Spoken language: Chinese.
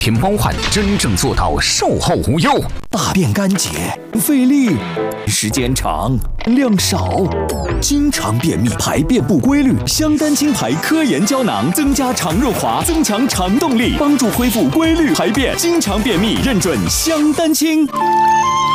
天猫汉真正做到售后无忧， 大便干结、费力、时间长、量少，经常便秘、排便不规律。香丹清排科研胶囊增加肠润滑，增强肠动力，帮助恢复规律排便。经常便秘认准香丹清。